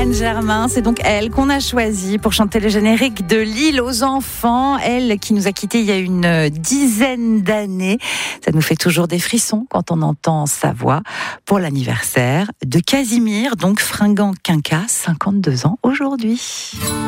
Mylène Germain, c'est donc elle qu'on a choisie pour chanter le générique de L'île aux enfants. Elle qui nous a quittés il y a une dizaine d'années. Ça nous fait toujours des frissons quand on entend sa voix pour l'anniversaire de Casimir, donc fringant quinca, 52 ans aujourd'hui.